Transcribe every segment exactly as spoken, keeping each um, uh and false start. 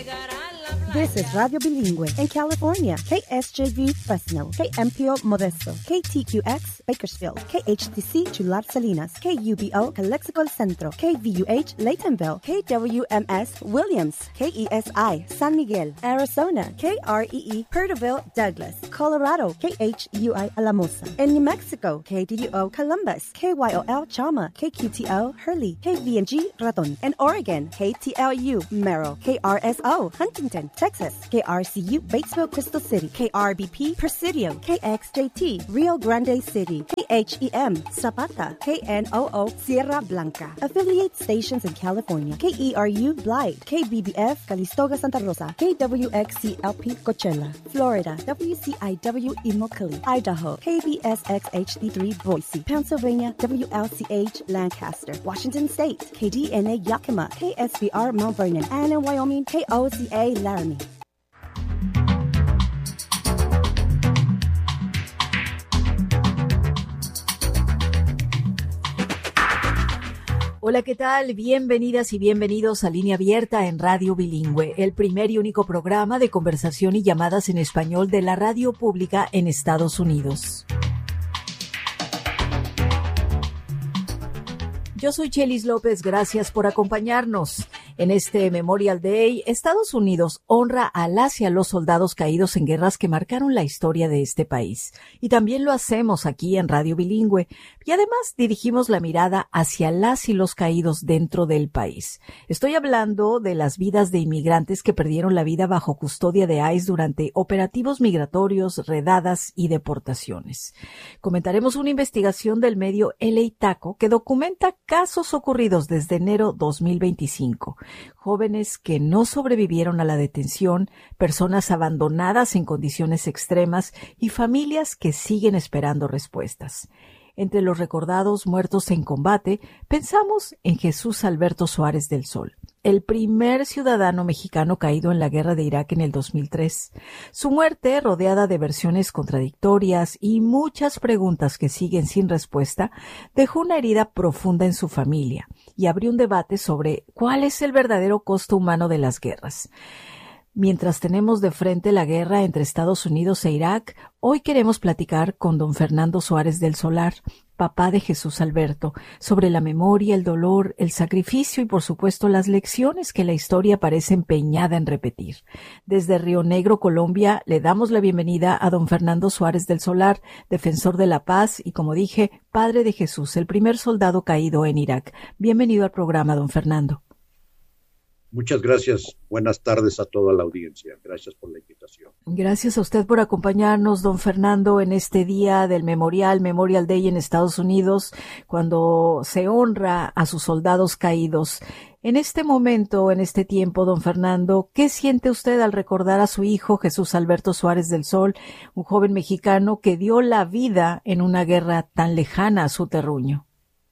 This is Radio Bilingüe in California, K S J V Fresno, K M P O Modesto, K T Q X Bakersfield, K H T C Chular Salinas, K U B O Calexico Centro, K V U H Laytonville, K W M S Williams, K E S I San Miguel, Arizona, K R E E Perterville Douglas, Colorado, K H U I Alamosa, in New Mexico, K D U O Columbus, K Y O L Chama, K Q T O Hurley, K V N G Raton, in Oregon, K T L U Merrill, K R S O Huntington, Texas, K R C U Batesville Crystal City, K R B P Presidio, K X J T Rio Grande City, K H E M Zapata, K N O O Sierra Blanca. Affiliate stations in California, K E R U Blythe, K B B F Calistoga Santa Rosa, K W X C L P Coachella, Florida, W C I W Immokalee, Idaho, K B S X H D three Boise, Pennsylvania, W L C H Lancaster, Washington State, K D N A Yakima, K S B R Mount Vernon, and in Wyoming, K O C A Laramie. Hola, ¿qué tal? Bienvenidas y bienvenidos a Línea Abierta en Radio Bilingüe, el primer y único programa de conversación y llamadas en español de la radio pública en Estados Unidos. Yo soy Chelis López, gracias por acompañarnos. En este Memorial Day, Estados Unidos honra a las y a los soldados caídos en guerras que marcaron la historia de este país. Y también lo hacemos aquí en Radio Bilingüe. Y además dirigimos la mirada hacia las y los caídos dentro del país. Estoy hablando de las vidas de inmigrantes que perdieron la vida bajo custodia de I C E durante operativos migratorios, redadas y deportaciones. Comentaremos una investigación del medio L A Taco que documenta casos ocurridos desde enero dos mil veinticinco. Jóvenes que no sobrevivieron a la detención, personas abandonadas en condiciones extremas y familias que siguen esperando respuestas. Entre los recordados muertos en combate, pensamos en Jesús Alberto Suárez del Sol, el primer ciudadano mexicano caído en la guerra de Irak en el dos mil tres. Su muerte, rodeada de versiones contradictorias y muchas preguntas que siguen sin respuesta, dejó una herida profunda en su familia y abrió un debate sobre cuál es el verdadero costo humano de las guerras. Mientras tenemos de frente la guerra entre Estados Unidos e Irak, hoy queremos platicar con don Fernando Suárez del Solar, papá de Jesús Alberto, sobre la memoria, el dolor, el sacrificio y, por supuesto, las lecciones que la historia parece empeñada en repetir. Desde Río Negro, Colombia, le damos la bienvenida a don Fernando Suárez del Solar, defensor de la paz y, como dije, padre de Jesús, el primer soldado caído en Irak. Bienvenido al programa, don Fernando. Muchas gracias. Buenas tardes a toda la audiencia. Gracias por la invitación. Gracias a usted por acompañarnos, don Fernando, en este día del Memorial, Memorial Day en Estados Unidos, cuando se honra a sus soldados caídos. En este momento, en este tiempo, don Fernando, ¿qué siente usted al recordar a su hijo Jesús Alberto Suárez del Sol, un joven mexicano que dio la vida en una guerra tan lejana a su terruño?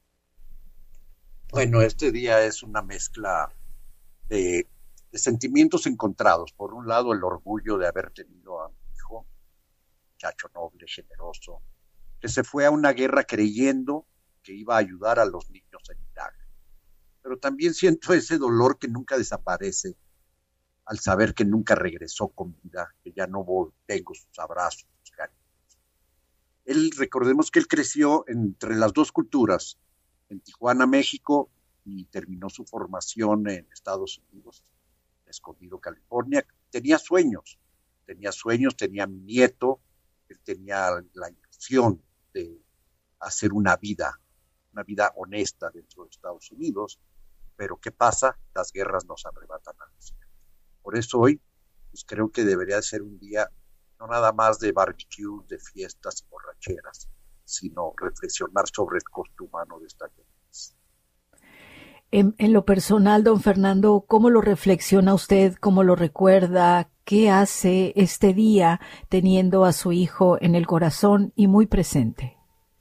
Bueno, este día es una mezcla De, de sentimientos encontrados. Por un lado, el orgullo de haber tenido a mi hijo, muchacho noble, generoso, que se fue a una guerra creyendo que iba a ayudar a los niños en Irak. Pero también siento ese dolor que nunca desaparece al saber que nunca regresó con vida, que ya no tengo sus abrazos, sus cariños. Él, recordemos que él creció entre las dos culturas, en Tijuana, México, y terminó su formación en Estados Unidos, Escondido, California. Tenía sueños, tenía sueños, tenía mi nieto, él tenía la ilusión de hacer una vida, una vida honesta dentro de Estados Unidos, pero ¿qué pasa? Las guerras nos arrebatan a los hijos. Por eso hoy, pues creo que debería de ser un día no nada más de barbecue, de fiestas y borracheras, sino reflexionar sobre el costo humano de esta guerra. En, en lo personal, don Fernando, ¿cómo lo reflexiona usted? ¿Cómo lo recuerda? ¿Qué hace este día teniendo a su hijo en el corazón y muy presente?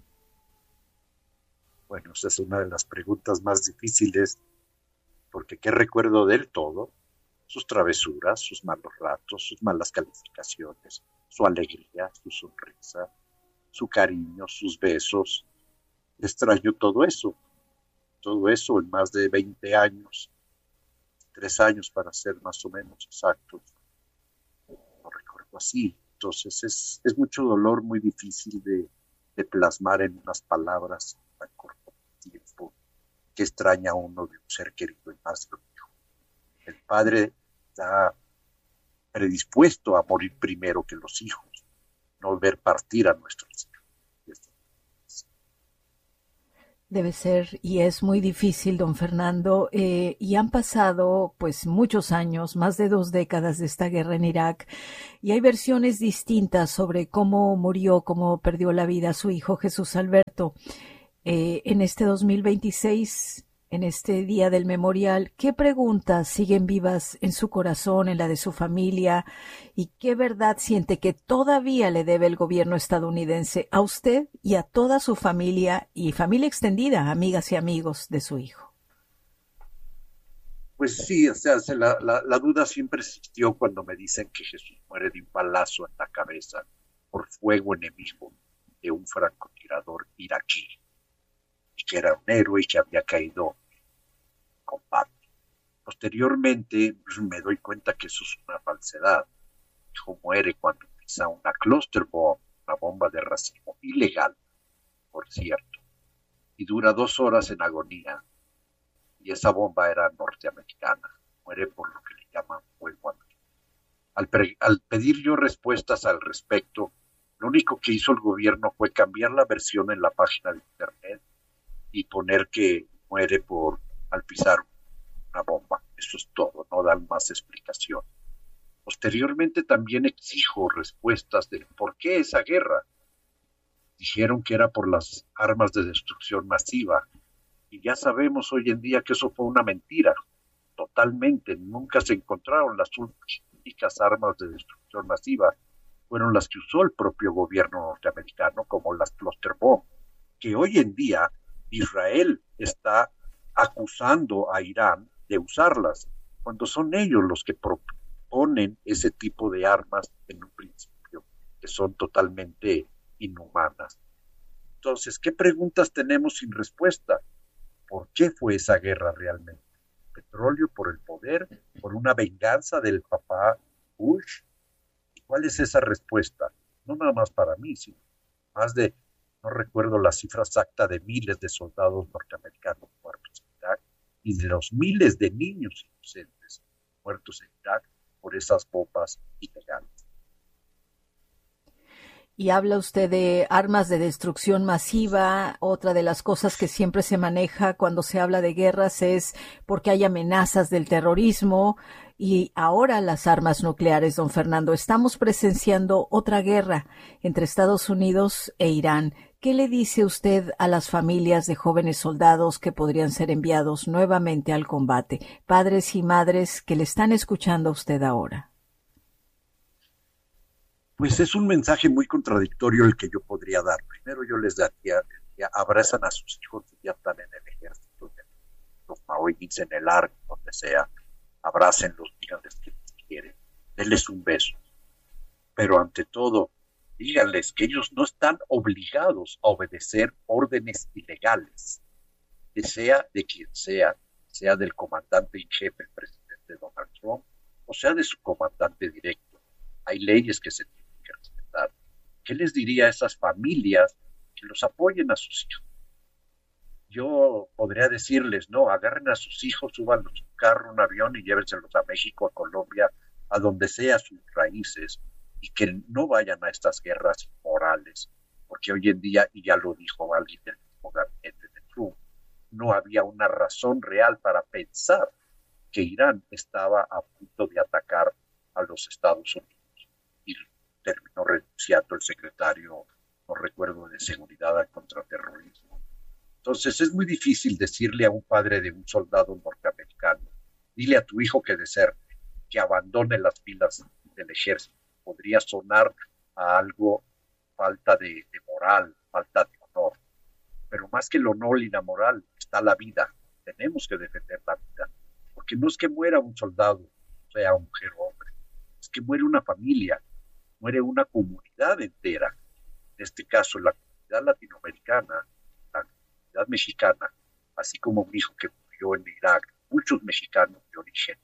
Bueno, esa es una de las preguntas más difíciles, porque ¿qué recuerdo de él? Todo, sus travesuras, sus malos ratos, sus malas calificaciones, su alegría, su sonrisa, su cariño, sus besos. Extraño todo eso. Todo eso en más de veinte años. veintitrés años para ser más o menos exactos, lo recuerdo así. Entonces es, es mucho dolor, muy difícil de, de plasmar en unas palabras en tan corto tiempo. Que extraña a uno de un ser querido y más de un hijo. El padre está predispuesto a morir primero que los hijos, no ver partir a nuestros hijos. Debe ser y es muy difícil, don Fernando, eh, y han pasado pues muchos años, más de dos décadas de esta guerra en Irak, y hay versiones distintas sobre cómo murió, cómo perdió la vida su hijo Jesús Alberto. Eh, en este dos mil veintiséis, en este día del memorial, ¿qué preguntas siguen vivas en su corazón, en la de su familia? ¿Y qué verdad siente que todavía le debe el gobierno estadounidense a usted y a toda su familia y familia extendida, amigas y amigos de su hijo? Pues sí, o sea, la, la, la duda siempre existió cuando me dicen que Jesús muere de un balazo en la cabeza por fuego enemigo de un francotirador iraquí, y que era un héroe y que había caído en combate. Posteriormente pues, me doy cuenta que eso es una falsedad. Mi hijo muere cuando pisa una cluster bomb, una bomba de racimo ilegal, por cierto, y dura dos horas en agonía, y esa bomba era norteamericana. Muere por lo que le llaman fuego amigo. Al, pre- al pedir yo respuestas al respecto, lo único que hizo el gobierno fue cambiar la versión en la página de internet y poner que muere por al pisar una bomba. Eso es todo, no dan más explicación. Posteriormente también exijo respuestas de por qué esa guerra. Dijeron que era por las armas de destrucción masiva, y ya sabemos hoy en día que eso fue una mentira, totalmente. Nunca se encontraron las únicas armas de destrucción masiva, fueron las que usó el propio gobierno norteamericano, como las cluster bomb, que hoy en día Israel está acusando a Irán de usarlas, cuando son ellos los que proponen ese tipo de armas en un principio, que son totalmente inhumanas. Entonces, ¿qué preguntas tenemos sin respuesta? ¿Por qué fue esa guerra realmente? ¿Petróleo por el poder? ¿Por una venganza del papá Bush? ¿Y cuál es esa respuesta? No nada más para mí, sino más de no recuerdo la cifra exacta de miles de soldados norteamericanos muertos en Irak y de los miles de niños inocentes muertos en Irak por esas bombas ilegales. Y habla usted de armas de destrucción masiva. Otra de las cosas que siempre se maneja cuando se habla de guerras es porque hay amenazas del terrorismo y ahora las armas nucleares, don Fernando. Estamos presenciando otra guerra entre Estados Unidos e Irán. ¿Qué le dice usted a las familias de jóvenes soldados que podrían ser enviados nuevamente al combate? Padres y madres que le están escuchando a usted ahora. Pues es un mensaje muy contradictorio el que yo podría dar. Primero yo les daría, diría, abrazan a sus hijos que ya están en el ejército, en los marines, en el arco, donde sea, abrácenlos, díganles que los quieren, denles un beso. Pero ante todo, díganles que ellos no están obligados a obedecer órdenes ilegales, que sea de quien sea, sea del comandante en jefe, el presidente Donald Trump, o sea de su comandante directo. Hay leyes que se tienen que respetar. ¿Qué les diría a esas familias que los apoyen a sus hijos? Yo podría decirles, no, agarren a sus hijos, súbanlos a un carro, un avión y llévenselos a México, a Colombia, a donde sea sus raíces, y que no vayan a estas guerras morales, porque hoy en día, y ya lo dijo alguien del mismo gabinete de Trump, no había una razón real para pensar que Irán estaba a punto de atacar a los Estados Unidos, y terminó renunciando el secretario, no recuerdo, de Seguridad al Contraterrorismo. Entonces es muy difícil decirle a un padre de un soldado norteamericano, dile a tu hijo que deserte, que abandone las filas del ejército. Podría sonar a algo falta de, de moral, falta de honor. Pero más que el honor y la moral está la vida. Tenemos que defender la vida. Porque no es que muera un soldado, sea mujer o hombre, es que muere una familia, muere una comunidad entera. En este caso, la comunidad latinoamericana, la comunidad mexicana, así como mi hijo que murió en Irak, muchos mexicanos de origen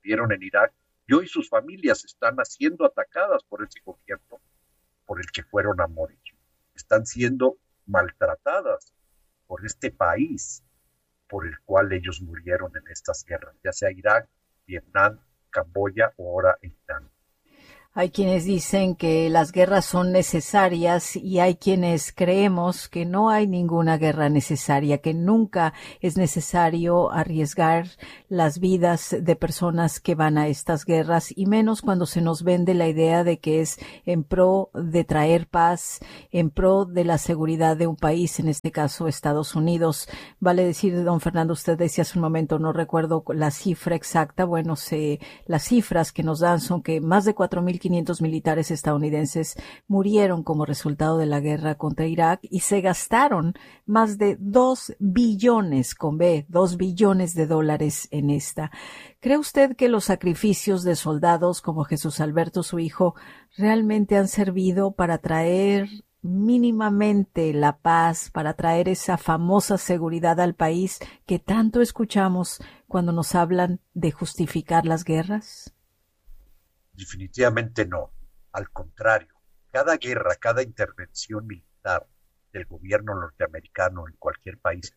murieron en Irak y hoy sus familias están siendo atacadas por ese gobierno por el que fueron a morir. Están siendo maltratadas por este país por el cual ellos murieron en estas guerras, ya sea Irak, Vietnam, Camboya o ahora Irán. Hay quienes dicen que las guerras son necesarias y hay quienes creemos que no hay ninguna guerra necesaria, que nunca es necesario arriesgar las vidas de personas que van a estas guerras, y menos cuando se nos vende la idea de que es en pro de traer paz, en pro de la seguridad de un país, en este caso Estados Unidos. Vale decir, don Fernando, usted decía hace un momento, no recuerdo la cifra exacta, bueno, se, las cifras que nos dan son que más de cuatro mil quinientos militares estadounidenses murieron como resultado de la guerra contra Irak y se gastaron más de dos billones, con B, dos billones de dólares en esta. ¿Cree usted que los sacrificios de soldados como Jesús Alberto, su hijo, realmente han servido para traer mínimamente la paz, para traer esa famosa seguridad al país que tanto escuchamos cuando nos hablan de justificar las guerras? Definitivamente no. Al contrario, cada guerra, cada intervención militar del gobierno norteamericano en cualquier país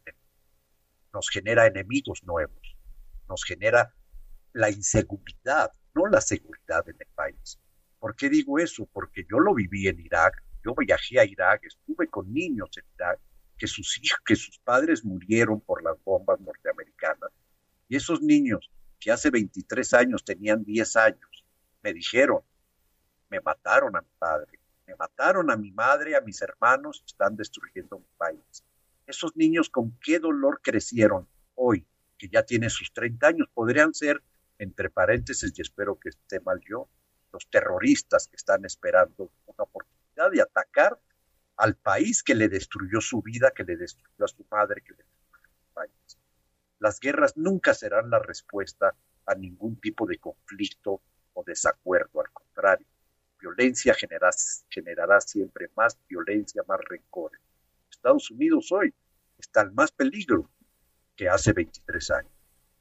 nos genera enemigos nuevos, nos genera la inseguridad, no la seguridad en el país. ¿Por qué digo eso? Porque yo lo viví en Irak, yo viajé a Irak, estuve con niños en Irak, que sus hijos, que sus padres murieron por las bombas norteamericanas, y esos niños que hace veintitrés años tenían diez años, me dijeron, me mataron a mi padre, me mataron a mi madre, a mis hermanos, están destruyendo mi país. Esos niños con qué dolor crecieron hoy, que ya tienen sus treinta años, podrían ser, entre paréntesis, y espero que esté mal yo, los terroristas que están esperando una oportunidad de atacar al país que le destruyó su vida, que le destruyó a su madre, que le destruyó a su país. Las guerras nunca serán la respuesta a ningún tipo de conflicto o desacuerdo, al contrario, violencia generará, generará siempre más violencia, más rencores. Estados Unidos hoy está en más peligro que hace veintitrés años.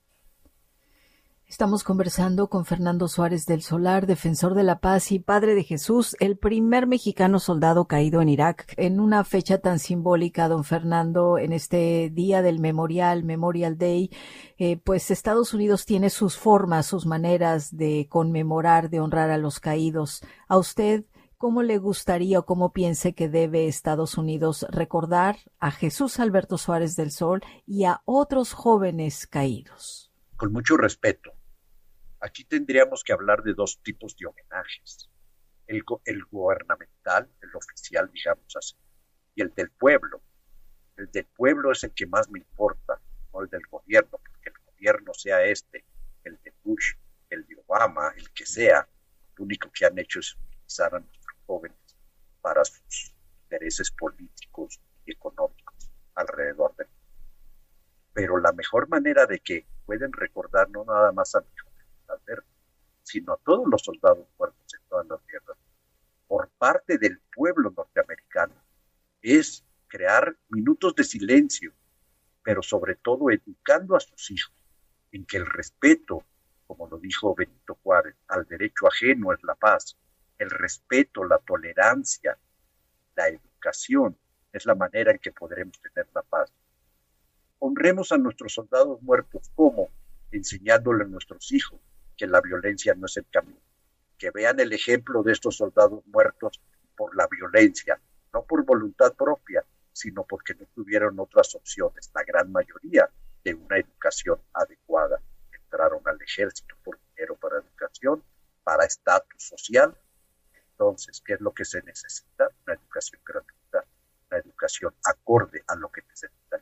Estamos conversando con Fernando Suárez del Solar, defensor de la paz y padre de Jesús, el primer mexicano soldado caído en Irak. En una fecha tan simbólica, don Fernando, en este día del Memorial, Memorial Day, eh, pues Estados Unidos tiene sus formas, sus maneras de conmemorar, de honrar a los caídos. ¿A usted cómo le gustaría o cómo piense que debe Estados Unidos recordar a Jesús Alberto Suárez del Sol y a otros jóvenes caídos? Con mucho respeto. Aquí tendríamos que hablar de dos tipos de homenajes. El, el gubernamental, el oficial, digamos así, y el del pueblo. El del pueblo es el que más me importa, no el del gobierno, porque el gobierno sea este, el de Bush, el de Obama, el que sea, lo único que han hecho es utilizar a nuestros jóvenes para sus intereses políticos y económicos alrededor del mundo. Pero la mejor manera de que pueden recordar no nada más a mi joven Alberto, sino a todos los soldados muertos en todas las guerras, por parte del pueblo norteamericano, es crear minutos de silencio, pero sobre todo educando a sus hijos en que el respeto, como lo dijo Benito Juárez, al derecho ajeno es la paz. El respeto, la tolerancia, la educación es la manera en que podremos tener la paz. Honremos a nuestros soldados muertos, ¿cómo? Enseñándole a nuestros hijos que la violencia no es el camino, que vean el ejemplo de estos soldados muertos por la violencia, no por voluntad propia, sino porque no tuvieron otras opciones, la gran mayoría de una educación adecuada. Entraron al ejército por dinero para educación, para estatus social. Entonces, ¿qué es lo que se necesita? Una educación gratuita, una educación acorde a lo que necesitan.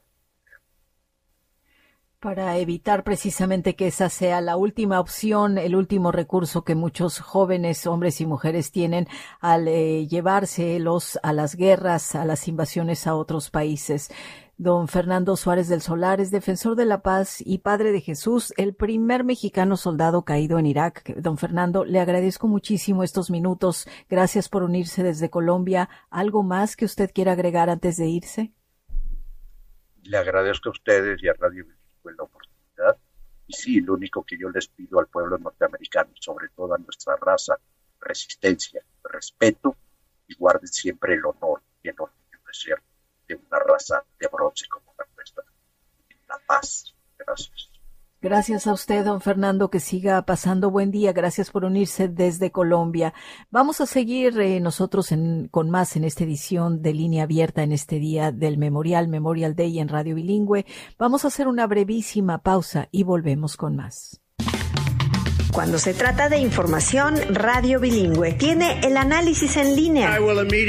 Para evitar precisamente que esa sea la última opción, el último recurso que muchos jóvenes, hombres y mujeres tienen al eh, llevárselos a las guerras, a las invasiones a otros países. Don Fernando Suárez del Solar es defensor de la paz y padre de Jesús, el primer mexicano soldado caído en Irak. Don Fernando, le agradezco muchísimo estos minutos. Gracias por unirse desde Colombia. ¿Algo más que usted quiera agregar antes de irse? Le agradezco a ustedes y a Radio la oportunidad Y sí, lo único que yo les pido al pueblo norteamericano, sobre todo a nuestra raza, resistencia, respeto, y guarden siempre el honor y el orgullo de ser de una raza de bronce como la nuestra. La paz. Gracias. Gracias a usted, don Fernando, que siga pasando buen día. Gracias por unirse desde Colombia. Vamos a seguir eh, nosotros en, con más en esta edición de Línea Abierta en este día del Memorial, Memorial Day en Radio Bilingüe. Vamos a hacer una brevísima pausa y volvemos con más. Cuando se trata de información, Radio Bilingüe tiene el análisis en línea.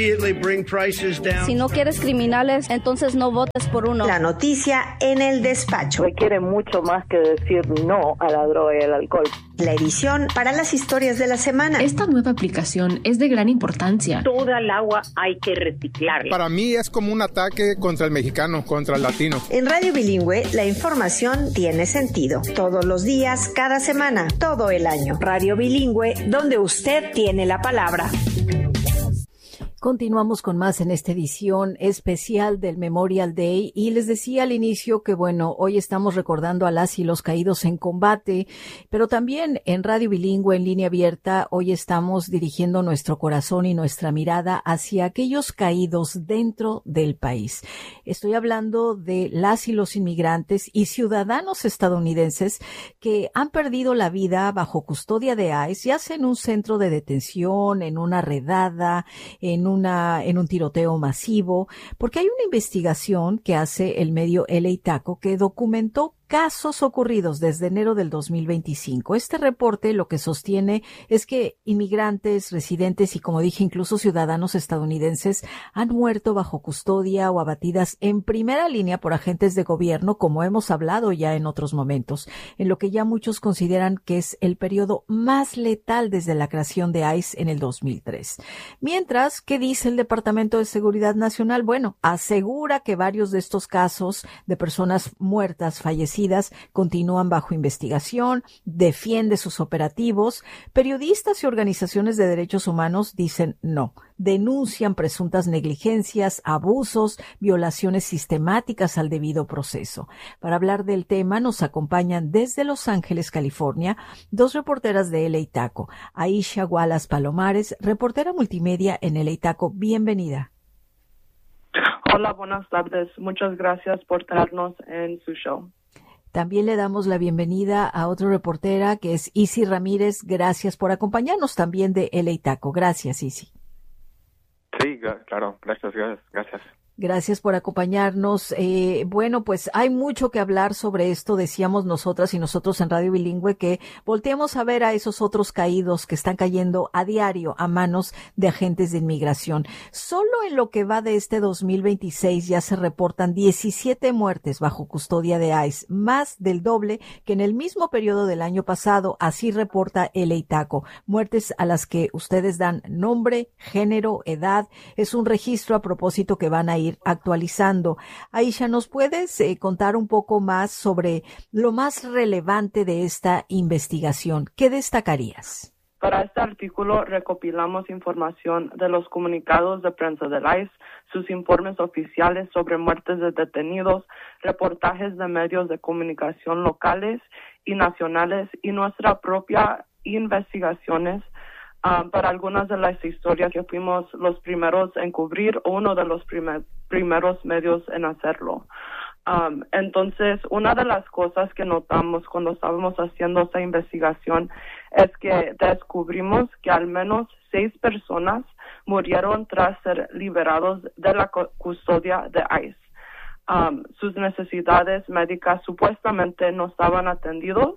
Si no quieres criminales, entonces no votes por uno. La noticia en el despacho. Requiere mucho más que decir no a la droga y al alcohol. La edición para las historias de la semana. Esta nueva aplicación es de gran importancia. Toda el agua hay que reciclarla. Para mí es como un ataque contra el mexicano, contra el latino. En Radio Bilingüe, la información tiene sentido. Todos los días, cada semana, todo el año. Radio Bilingüe, donde usted tiene la palabra. Continuamos con más en esta edición especial del Memorial Day y les decía al inicio que bueno, hoy estamos recordando a las y los caídos en combate, pero también en Radio Bilingüe en línea abierta hoy estamos dirigiendo nuestro corazón y nuestra mirada hacia aquellos caídos dentro del país. Estoy hablando de las y los inmigrantes y ciudadanos estadounidenses que han perdido la vida bajo custodia de ICE, ya sea en un centro de detención, en una redada, en Una, en un tiroteo masivo, porque hay una investigación que hace el medio L A Taco que documentó casos ocurridos desde enero del dos mil veinticinco. Este reporte lo que sostiene es que inmigrantes, residentes y, como dije, incluso ciudadanos estadounidenses han muerto bajo custodia o abatidas en primera línea por agentes de gobierno, como hemos hablado ya en otros momentos, en lo que ya muchos consideran que es el periodo más letal desde la creación de ICE en el dos mil tres. Mientras, ¿qué dice el Departamento de Seguridad Nacional? Bueno, asegura que varios de estos casos de personas muertas, fallecidas, continúan bajo investigación, defiende sus operativos. Periodistas y organizaciones de derechos humanos dicen no, denuncian presuntas negligencias, abusos, violaciones sistemáticas al debido proceso. Para hablar del tema nos acompañan desde Los Ángeles, California, dos reporteras de L A Taco, Aisha Wallace Palomares, reportera multimedia en L A Taco. Bienvenida. Hola, buenas tardes. Muchas gracias por tenernos en su show. También le damos la bienvenida a otra reportera que es Isi Ramírez. Gracias por acompañarnos también de L A Taco. Gracias, Isi. Sí, claro. Gracias, gracias. gracias. Gracias por acompañarnos. Eh, bueno, pues hay mucho que hablar sobre esto. Decíamos nosotras y nosotros en Radio Bilingüe que volteemos a ver a esos otros caídos que están cayendo a diario a manos de agentes de inmigración. Solo en lo que va de este dos mil veintiséis ya se reportan diecisiete muertes bajo custodia de ICE, más del doble que en el mismo periodo del año pasado. Así reporta L A Taco. Muertes a las que ustedes dan nombre, género, edad. Es un registro a propósito que van a ir actualizando. Aisha, ¿nos puedes eh, contar un poco más sobre lo más relevante de esta investigación? ¿Qué destacarías? Para este artículo recopilamos información de los comunicados de prensa del ICE, sus informes oficiales sobre muertes de detenidos, reportajes de medios de comunicación locales y nacionales y nuestra propia investigaciones Um, para algunas de las historias que fuimos los primeros en cubrir o uno de los primer, primeros medios en hacerlo. Um, entonces, una de las cosas que notamos cuando estábamos haciendo esa investigación es que descubrimos que al menos seis personas murieron tras ser liberados de la custodia de ICE. Um, sus necesidades médicas supuestamente no estaban atendidos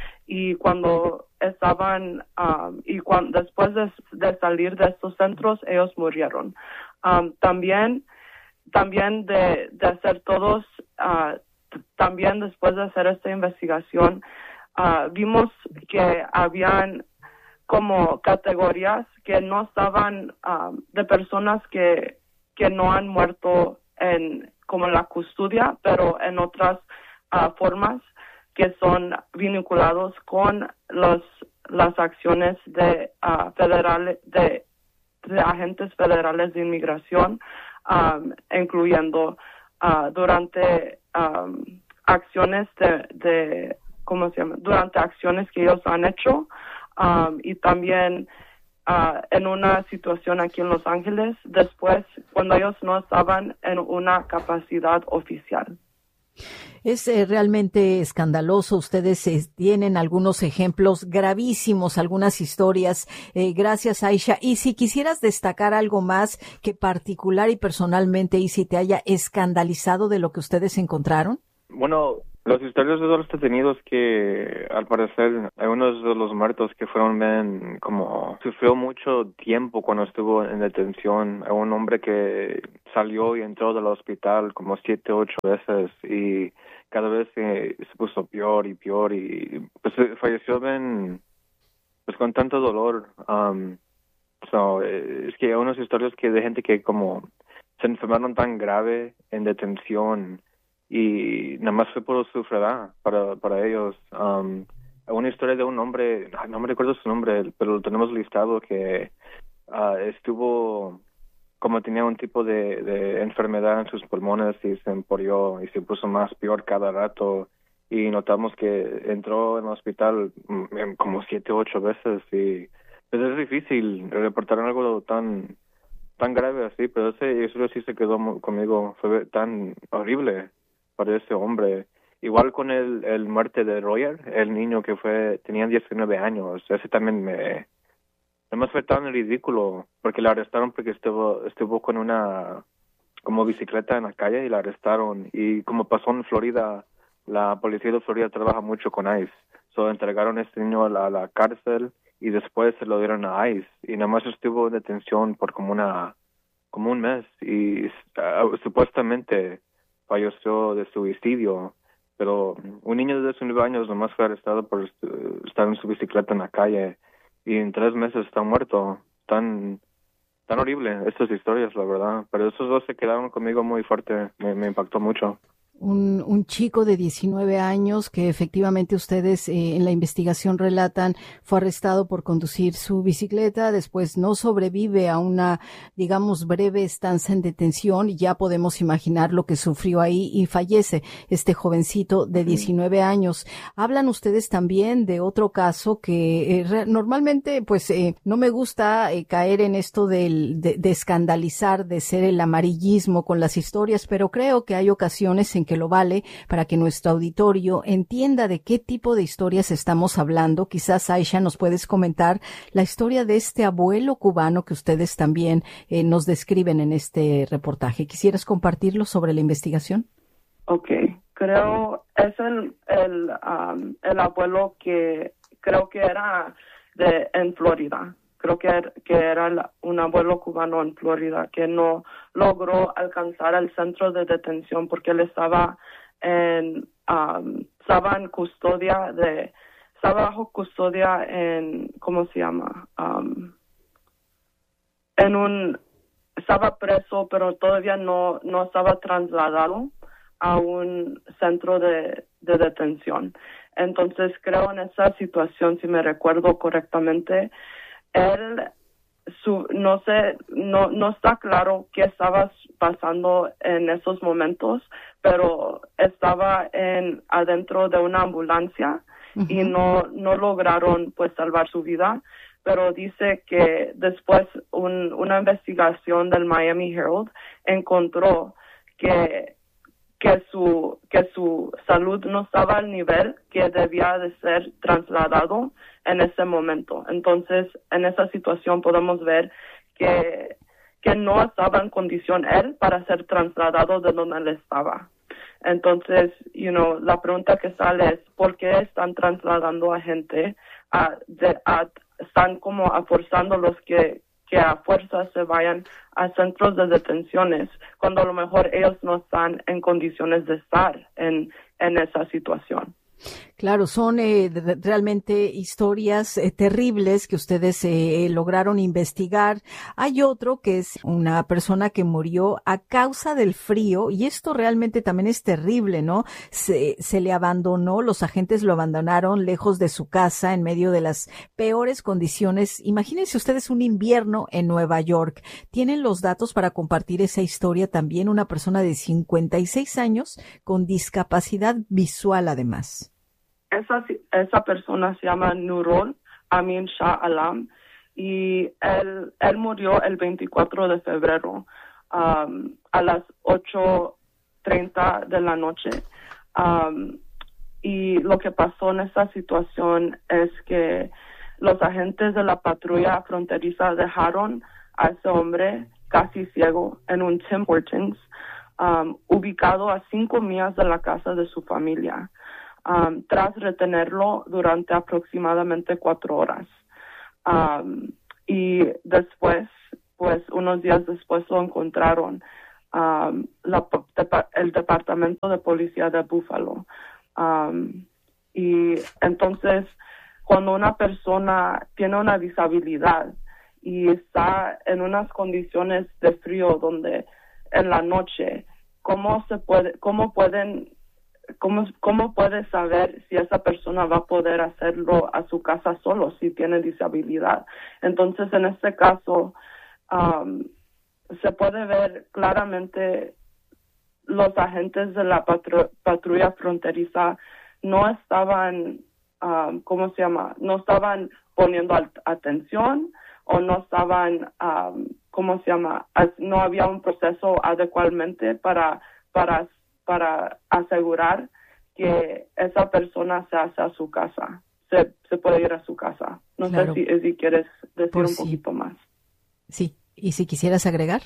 y cuando estaban um, y cuando después de, de salir de estos centros ellos murieron. Um, también también de, de hacer todos uh, t- también después de hacer esta investigación uh, vimos que habían como categorías que no estaban um, de personas que que no han muerto en como en la custodia, pero en otras uh, formas que son vinculados con los las acciones de uh, federales de, de agentes federales de inmigración, um, incluyendo uh, durante um, acciones de, de ¿cómo se llama? Durante acciones que ellos han hecho um, y también uh, en una situación aquí en Los Ángeles después cuando ellos no estaban en una capacidad oficial. Es eh, realmente escandaloso. Ustedes eh, tienen algunos ejemplos gravísimos, algunas historias. Eh, gracias, Aisha. Y si quisieras destacar algo más que particular y personalmente, y si te haya escandalizado de lo que ustedes encontraron. Bueno, las historias de los detenidos que, al parecer, algunos de los muertos que fueron ven como sufrió mucho tiempo cuando estuvo en detención. Hay un hombre que salió y entró del hospital como siete, ocho veces y cada vez se, se puso peor y peor y pues falleció ven, pues con tanto dolor. Um, so, es que hay unas historias que de gente que como se enfermaron tan grave en detención y nada más fue por su enfermedad para para ellos. Um, una historia de un hombre, no me recuerdo su nombre, pero lo tenemos listado, que uh, estuvo, como tenía un tipo de, de enfermedad en sus pulmones y se emporió y se puso más peor cada rato y notamos que entró en el hospital como siete o ocho veces y pues es difícil reportar algo tan tan grave así, pero ese eso sí se quedó conmigo, fue tan horrible para ese hombre. Igual con el, el muerte de Royer, el niño que fue, tenía diecinueve años, ese también me, además fue tan ridículo, porque la arrestaron porque estuvo, estuvo con una, como bicicleta en la calle y la arrestaron, y como pasó en Florida, la policía de Florida trabaja mucho con ICE, so entregaron a este niño a la, a la cárcel y después se lo dieron a ICE, y nada más estuvo en detención por como una, como un mes, y uh, supuestamente falleció de suicidio, pero un niño de diecinueve años nomás fue arrestado por estar en su bicicleta en la calle y en tres meses está muerto. Tan tan horrible estas historias, la verdad, pero esos dos se quedaron conmigo muy fuerte, me, me impactó mucho. Un, un chico de diecinueve años que efectivamente ustedes eh, en la investigación relatan fue arrestado por conducir su bicicleta, después no sobrevive a una, digamos, breve estancia en detención y ya podemos imaginar lo que sufrió ahí y fallece este jovencito de diecinueve años. Hablan ustedes también de otro caso que eh, re, normalmente pues eh, no me gusta eh, caer en esto del, de, de escandalizar, de ser el amarillismo con las historias, pero creo que hay ocasiones en que lo vale para que nuestro auditorio entienda de qué tipo de historias estamos hablando. Quizás, Aisha, nos puedes comentar la historia de este abuelo cubano que ustedes también eh, nos describen en este reportaje. ¿Quisieras compartirlo sobre la investigación? Okay, creo es el el, um, el abuelo que creo que era de en Florida. Creo que, que era un abuelo cubano en Florida que no logró alcanzar el centro de detención porque él estaba en um, estaba en custodia de estaba bajo custodia en ¿cómo se llama? Um, en un estaba preso pero todavía no no estaba trasladado a un centro de, de detención. Entonces creo en esa situación, si me recuerdo correctamente, él su no sé no no está claro qué estaba pasando en esos momentos, pero estaba en adentro de una ambulancia uh-huh. y no no lograron pues salvar su vida, pero dice que después un, una investigación del Miami Herald encontró que que su que su salud no estaba al nivel que debía de ser trasladado en ese momento. Entonces, en esa situación podemos ver que que no estaba en condición él para ser trasladado de donde él estaba. Entonces, you know, la pregunta que sale es ¿por qué están trasladando a gente a, de, a están como a forzándolos que que a fuerza se vayan a centros de detenciones cuando a lo mejor ellos no están en condiciones de estar en, en esa situación? Claro, son eh, realmente historias eh, terribles que ustedes eh, lograron investigar. Hay otro que es una persona que murió a causa del frío y esto realmente también es terrible, ¿no? Se, se le abandonó, los agentes lo abandonaron lejos de su casa en medio de las peores condiciones. Imagínense ustedes un invierno en Nueva York. ¿Tienen los datos para compartir esa historia también? Una persona de cincuenta y seis años con discapacidad visual además. esa, esa persona se llama Nurul Amin Shah Alam y él, él murió el veinticuatro de febrero um, a las ocho treinta de la noche. Um, y lo que pasó en esta situación es que los agentes de la patrulla fronteriza dejaron a ese hombre casi ciego en un Tim Hortons, um, ubicado a cinco millas de la casa de su familia, um, tras retenerlo durante aproximadamente cuatro horas. Um, y después, pues unos días después lo encontraron um, la, el Departamento de Policía de Buffalo. Um, y entonces, cuando una persona tiene una disabilidad y está en unas condiciones de frío donde en la noche, ¿cómo se puede, cómo pueden, cómo, cómo puede saber si esa persona va a poder hacerlo a su casa solo si tiene disabilidad? Entonces, en este caso, um, se puede ver claramente los agentes de la patru- patrulla fronteriza no estaban, um, ¿cómo se llama? No estaban poniendo al- atención o no estaban, um, ¿cómo se llama? As- no había un proceso adecuadamente para, para, para asegurar que esa persona se hace a su casa, se, se puede ir a su casa. No Claro. sé si, si quieres decir Por un sí. poquito más. Sí, y si quisieras agregar.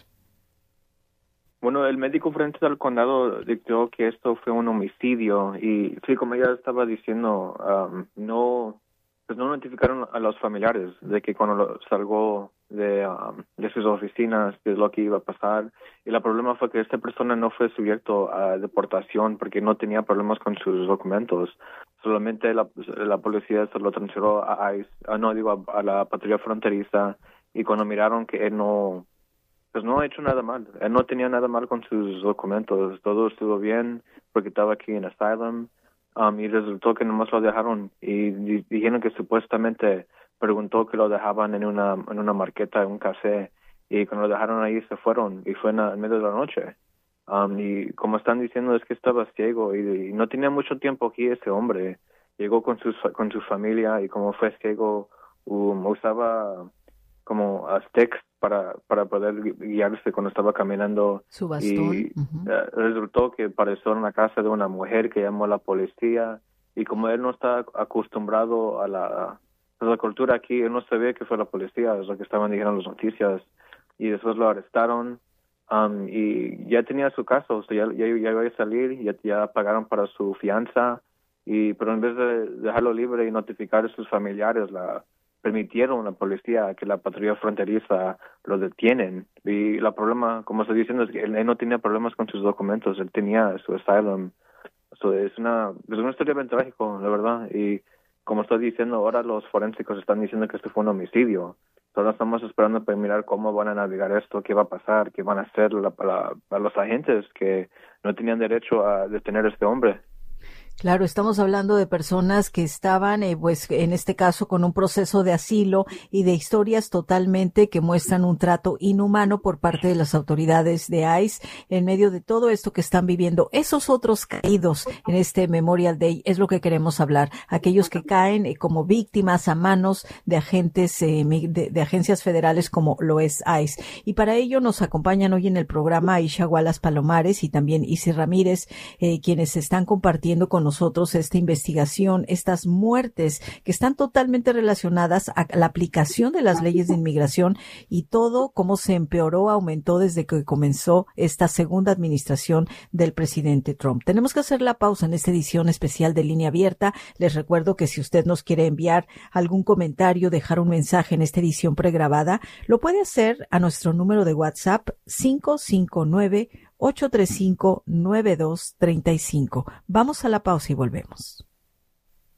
Bueno, el médico forense del condado dictó que esto fue un homicidio y sí, como ella estaba diciendo, um, no pues no notificaron a los familiares de que cuando lo, salgó de, um, de sus oficinas de lo que iba a pasar. Y el problema fue que esta persona no fue sujeto a deportación porque no tenía problemas con sus documentos. Solamente la, la policía se lo transfirió a ICE, ah, no digo a, a la patrulla fronteriza, y cuando miraron que él no pues no ha hecho nada mal. Él no tenía nada mal con sus documentos. Todo estuvo bien porque estaba aquí en asylum. Um, y resultó que nomás lo dejaron y di- dijeron que supuestamente preguntó que lo dejaban en una en una marqueta, en un café, y cuando lo dejaron ahí se fueron y fue en, la, en medio de la noche. Um, y como están diciendo es que estaba ciego y, y no tenía mucho tiempo aquí ese hombre. Llegó con su, con su familia y como fue ciego um, usaba como uh, sticks para para poder guiarse cuando estaba caminando. Su bastón. Y Uh-huh. uh, resultó que apareció en la casa de una mujer que llamó a la policía y como él no está acostumbrado a la, a la cultura aquí, él no sabía que fue la policía, es lo que estaban diciendo las noticias, y después lo arrestaron um, y ya tenía su caso, o sea, ya, ya, ya iba a salir, ya, ya pagaron para su fianza, y pero en vez de dejarlo libre y notificar a sus familiares, la permitieron a la policía que la patrulla fronteriza lo detienen. Y el problema, como estoy diciendo, es que él, él no tenía problemas con sus documentos, él tenía su asylum. So, es una es una historia bien trágica, la verdad. Y como estoy diciendo, ahora los forensicos están diciendo que esto fue un homicidio. Solo estamos esperando para mirar cómo van a navegar esto, qué va a pasar, qué van a hacer la, la, a los agentes que no tenían derecho a detener a este hombre. Claro, estamos hablando de personas que estaban, eh, pues, en este caso, con un proceso de asilo y de historias totalmente que muestran un trato inhumano por parte de las autoridades de ICE en medio de todo esto que están viviendo. Esos otros caídos en este Memorial Day es lo que queremos hablar. Aquellos que caen eh, como víctimas a manos de agentes, eh, de, de agencias federales como lo es ICE. Y para ello nos acompañan hoy en el programa Aisha Wallace Palomares y también Isi Ramírez, eh, quienes están compartiendo con nosotros esta investigación, estas muertes que están totalmente relacionadas a la aplicación de las leyes de inmigración y todo cómo se empeoró, aumentó desde que comenzó esta segunda administración del presidente Trump. Tenemos que hacer la pausa en esta edición especial de Línea Abierta. Les recuerdo que si usted nos quiere enviar algún comentario, dejar un mensaje en esta edición pregrabada, lo puede hacer a nuestro número de WhatsApp cinco cinco nueve, ocho tres cinco, nueve dos tres cinco. Vamos a la pausa y volvemos.